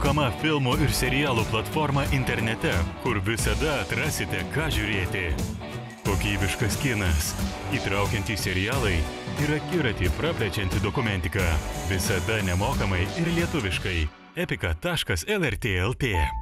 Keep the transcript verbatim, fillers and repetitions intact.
nemokama filmų ir serialų platforma internete, kur visada atrasite, ką žiūrėti. Kokybiškas kinas, įtraukiantys serialai ir akiratį praplečianti dokumentika. Visada nemokamai ir lietuviškai. epika taškas lrt lt